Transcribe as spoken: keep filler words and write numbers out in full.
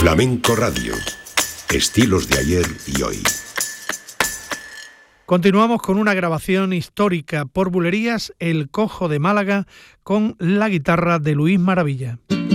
Flamenco Radio. Estilos de ayer y hoy. Continuamos con una grabación histórica por Bulerías El Cojo de Málaga con la guitarra de Luis Maravilla.